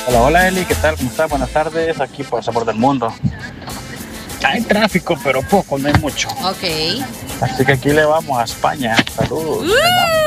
Hola, hola Eli, ¿qué tal? ¿Cómo estás? Buenas tardes, aquí por Sabor del Mundo. Hay tráfico, pero poco, no hay mucho. Ok. Así que aquí le vamos a España. Saludos.